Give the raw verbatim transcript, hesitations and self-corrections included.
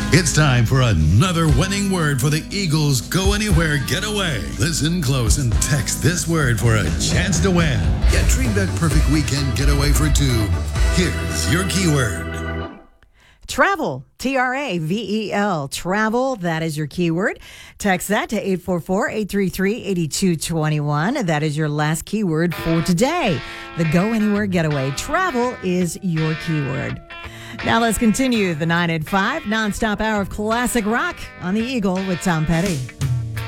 It's time for another winning word for the Eagles Go Anywhere Getaway. Listen close and text this word for a chance to win. Get Dream that perfect weekend getaway for two. Here's your keyword. Travel, T R A V E L, travel, that is your keyword. Text that to eight four four, eight three three, eight two two one. That is your last keyword for today. The Go Anywhere Getaway. Travel is your keyword. Now let's continue the nine at five nonstop hour of classic rock on the Eagle with Tom Petty.